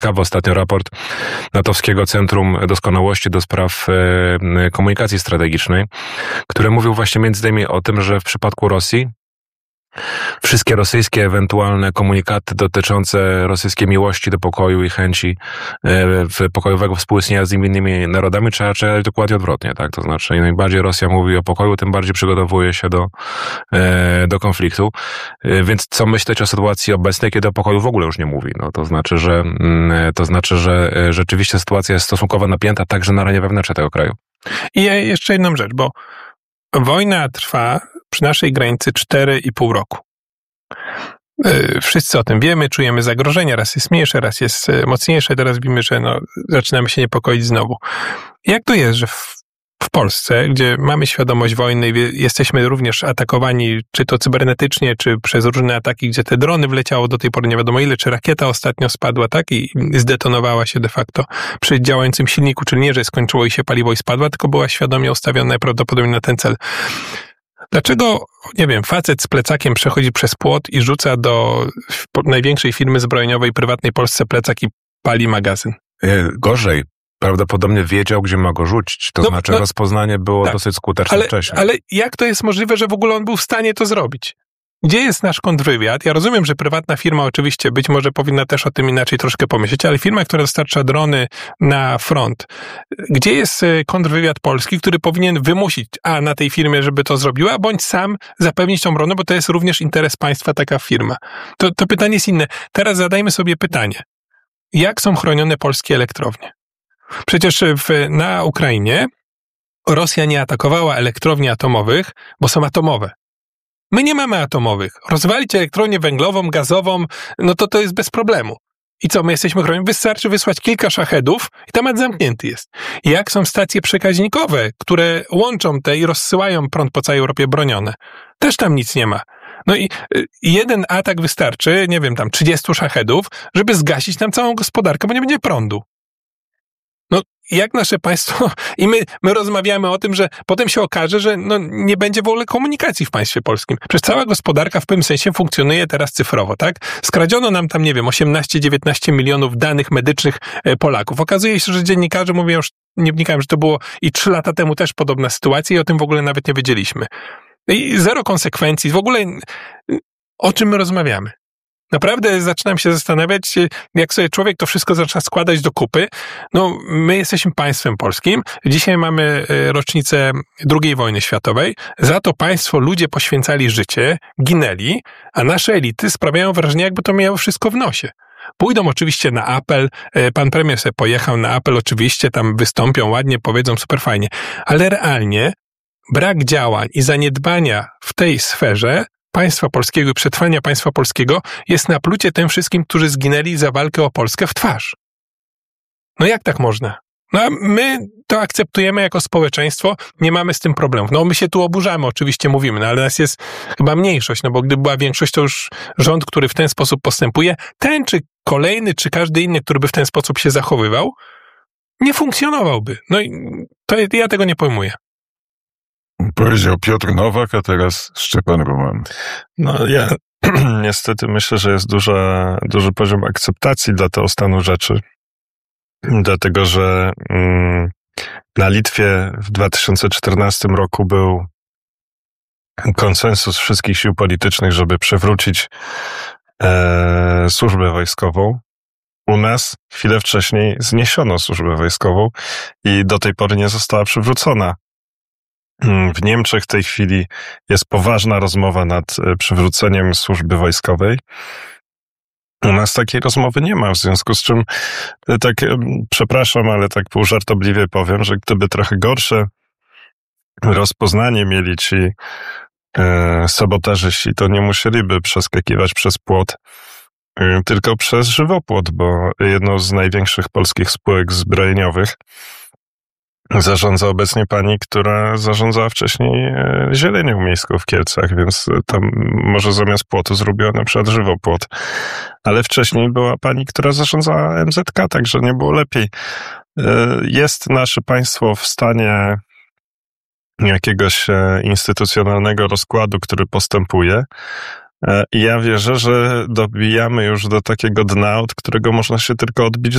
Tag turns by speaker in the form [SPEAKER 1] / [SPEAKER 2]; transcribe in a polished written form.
[SPEAKER 1] ciekawy ostatnio raport NATO-wskiego Centrum Doskonałości do Spraw Komunikacji Strategicznej, które mówił właśnie między innymi o tym, że w przypadku Rosji wszystkie rosyjskie ewentualne komunikaty dotyczące rosyjskiej miłości do pokoju i chęci pokojowego współistnienia z innymi narodami trzeba czytać dokładnie odwrotnie, tak? To znaczy, im bardziej Rosja mówi o pokoju, tym bardziej przygotowuje się do konfliktu. Więc co myśleć o sytuacji obecnej, kiedy o pokoju w ogóle już nie mówi? No, to znaczy, że rzeczywiście sytuacja jest stosunkowo napięta także na arenie wewnętrznej tego kraju.
[SPEAKER 2] I jeszcze jedną rzecz, bo wojna trwa przy naszej granicy 4,5 roku. Wszyscy o tym wiemy, czujemy zagrożenia, raz jest mniejsze, raz jest mocniejsze, teraz widzimy, że zaczynamy się niepokoić znowu. Jak to jest, że w Polsce, gdzie mamy świadomość wojny i jesteśmy również atakowani, czy to cybernetycznie, czy przez różne ataki, gdzie te drony wleciało do tej pory nie wiadomo ile, czy rakieta ostatnio spadła, tak, i zdetonowała się de facto przy działającym silniku, czyli nie, że skończyło i się paliwo i spadła, tylko była świadomie ustawiona najprawdopodobniej na ten cel. Dlaczego, nie wiem, facet z plecakiem przechodzi przez płot i rzuca do największej firmy zbrojeniowej prywatnej Polsce plecak i pali magazyn?
[SPEAKER 1] Gorzej. Prawdopodobnie wiedział, gdzie ma go rzucić. To znaczy rozpoznanie było dosyć skuteczne wcześniej.
[SPEAKER 2] Ale jak to jest możliwe, że w ogóle on był w stanie to zrobić? Gdzie jest nasz kontrwywiad? Ja rozumiem, że prywatna firma oczywiście być może powinna też o tym inaczej troszkę pomyśleć, ale firma, która dostarcza drony na front, gdzie jest kontrwywiad polski, który powinien wymusić na tej firmie, żeby to zrobiła, bądź sam zapewnić tą obronę, bo to jest również interes państwa taka firma. To pytanie jest inne. Teraz zadajmy sobie pytanie. Jak są chronione polskie elektrownie? Przecież na Ukrainie Rosja nie atakowała elektrowni atomowych, bo są atomowe. My nie mamy atomowych. Rozwalić elektrownię węglową, gazową, no to jest bez problemu. I co, my jesteśmy chronieni? Wystarczy wysłać kilka szachedów i temat zamknięty jest. Jak są stacje przekaźnikowe, które łączą te i rozsyłają prąd po całej Europie bronione? Też tam nic nie ma. No i jeden atak wystarczy, nie wiem, tam 30 szachedów, żeby zgasić nam całą gospodarkę, bo nie będzie prądu. No, jak nasze państwo... I my rozmawiamy o tym, że potem się okaże, że nie będzie w ogóle komunikacji w państwie polskim. Przecież cała gospodarka w pewnym sensie funkcjonuje teraz cyfrowo, tak? Skradziono nam tam, nie wiem, 18-19 milionów danych medycznych Polaków. Okazuje się, że dziennikarze mówią, już nie wnikałem, że to było i 3 lata temu też podobna sytuacja i o tym w ogóle nawet nie wiedzieliśmy. I zero konsekwencji. W ogóle o czym my rozmawiamy? Naprawdę zaczynam się zastanawiać, jak sobie człowiek to wszystko zaczyna składać do kupy. No, my jesteśmy państwem polskim. Dzisiaj mamy rocznicę II wojny światowej. Za to państwo ludzie poświęcali życie, ginęli, a nasze elity sprawiają wrażenie, jakby to miało wszystko w nosie. Pójdą oczywiście na apel, pan premier sobie pojechał na apel, oczywiście tam wystąpią ładnie, powiedzą super fajnie, ale realnie brak działań i zaniedbania w tej sferze państwa polskiego i przetrwania państwa polskiego jest naplucie tym wszystkim, którzy zginęli za walkę o Polskę w twarz. No jak tak można? No a my to akceptujemy jako społeczeństwo, nie mamy z tym problemów. No my się tu oburzamy, oczywiście mówimy, no ale nas jest chyba mniejszość, no bo gdyby była większość, to już rząd, który w ten sposób postępuje, ten czy kolejny, czy każdy inny, który by w ten sposób się zachowywał, nie funkcjonowałby. No i to ja tego nie pojmuję.
[SPEAKER 3] Powiedział Piotr Nowak, a teraz Szczepan Roman.
[SPEAKER 4] No ja niestety myślę, że jest duży poziom akceptacji dla tego stanu rzeczy. Dlatego, że na Litwie w 2014 roku był konsensus wszystkich sił politycznych, żeby przywrócić służbę wojskową. U nas chwilę wcześniej zniesiono służbę wojskową i do tej pory nie została przywrócona. W Niemczech w tej chwili jest poważna rozmowa nad przywróceniem służby wojskowej. U nas takiej rozmowy nie ma, w związku z czym tak, przepraszam, ale tak półżartobliwie powiem, że gdyby trochę gorsze rozpoznanie mieli ci sabotażyści, to nie musieliby przeskakiwać przez płot, tylko przez żywopłot, bo jedną z największych polskich spółek zbrojeniowych zarządza obecnie pani, która zarządzała wcześniej zielenią miejską w Kielcach, więc tam może zamiast płotu zrobiła na przykład żywopłot. Ale wcześniej była pani, która zarządzała MZK, także nie było lepiej. Jest nasze państwo w stanie jakiegoś instytucjonalnego rozkładu, który postępuje, Ja wierzę, że dobijamy już do takiego dna, od którego można się tylko odbić